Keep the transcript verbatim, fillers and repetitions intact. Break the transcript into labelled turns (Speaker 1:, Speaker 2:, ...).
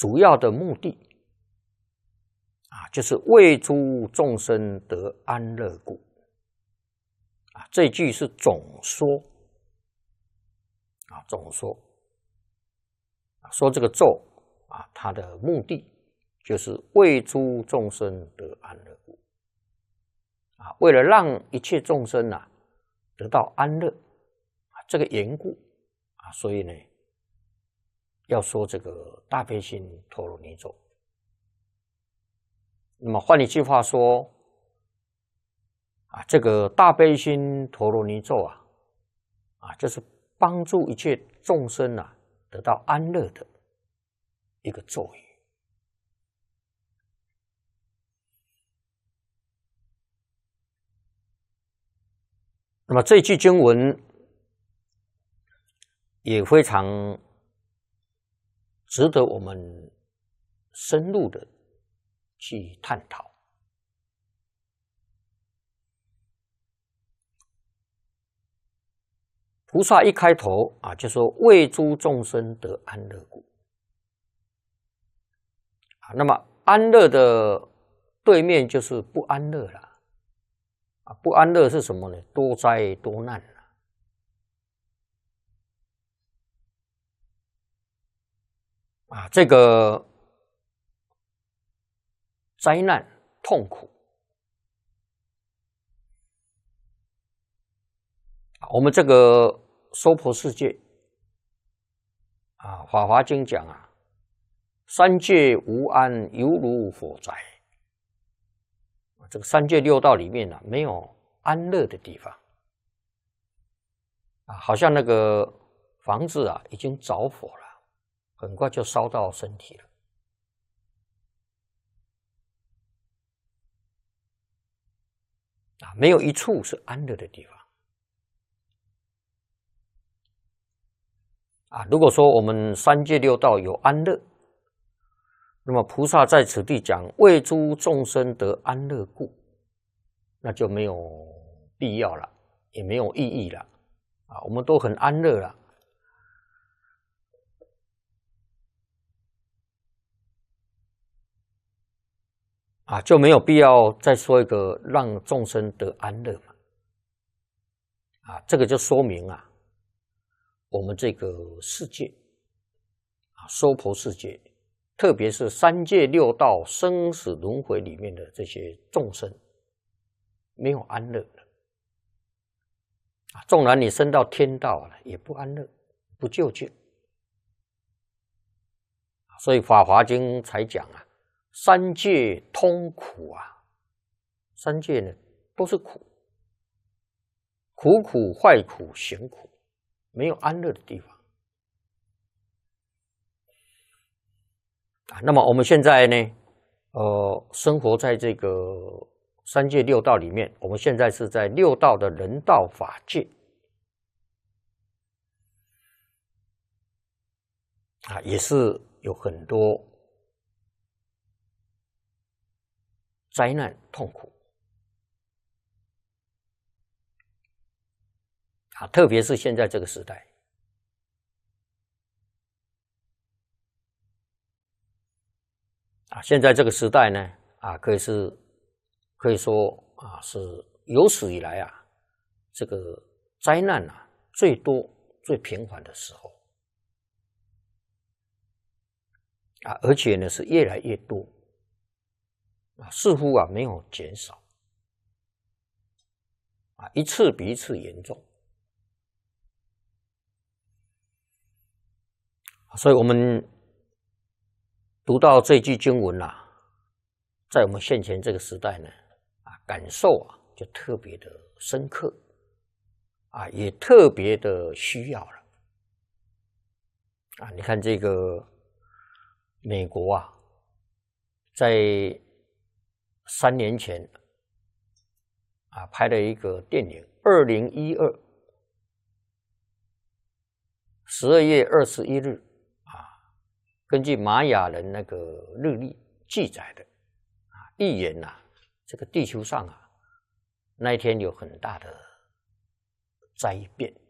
Speaker 1: 主要的目的啊，就是为诸众生得安乐故。啊，这句是总说啊，总说说这个咒啊，它的目的就是为诸众生得安乐故啊，为了让一切众生啊得到安乐啊，这个缘故啊，所以呢，要说这个大悲心陀罗尼咒。那么换一句话说啊，这个大悲心陀罗尼咒啊，啊，就是帮助一切众生啊得到安乐的一个咒语。那么这句经文也非常值得我们深入的去探讨。菩萨一开头啊，就说为诸众生得安乐故啊。那么安乐的对面就是不安乐了啊。不安乐是什么呢？多灾多难了啊。这个灾难痛苦，我们这个娑婆世界啊，《法华经》讲啊，三界无安，犹如火灾。这个三界六道里面啊，没有安乐的地方啊，好像那个房子啊已经着火了，很快就烧到身体了。啊，没有一处是安乐的地方。啊，如果说我们三界六道有安乐，那么菩萨在此地讲为诸众生得安乐故，那就没有必要了，也没有意义了。啊，我们都很安乐了，啊，就没有必要再说一个让众生得安乐嘛。啊，这个就说明啊，我们这个世界啊，娑婆世界，特别是三界六道生死轮回里面的这些众生，没有安乐了。啊，纵然你升到天道了，也不安乐，不究竟。所以《法华经》才讲啊，三界通苦啊，三界呢都是苦，苦苦坏苦行苦，没有安乐的地方啊。那么我们现在呢，呃，生活在这个三界六道里面，我们现在是在六道的人道法界啊，也是有很多灾难痛苦啊，特别是现在这个时代啊，现在这个时代呢啊，可以是可以说啊，是有史以来啊，这个灾难啊最多最频繁的时候啊，而且呢是越来越多啊，似乎啊没有减少啊，一次比一次严重。所以我们读到这句经文啊，在我们现前这个时代呢，啊，感受啊就特别的深刻，啊，也特别的需要了。啊，你看这个美国啊，在三年前啊拍了一个电影，二零一二十二月二十一日。根据玛雅人那个日历记载的啊，预言呐，这个地球上啊，那一天有很大的灾变